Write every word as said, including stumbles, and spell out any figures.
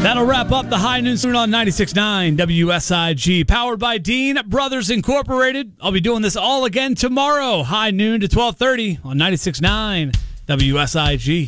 That'll wrap up the High Noon Soon on ninety-six point nine W S I G, powered by Dean Brothers Incorporated. I'll be doing this all again tomorrow, high noon to twelve thirty on ninety-six point nine W S I G.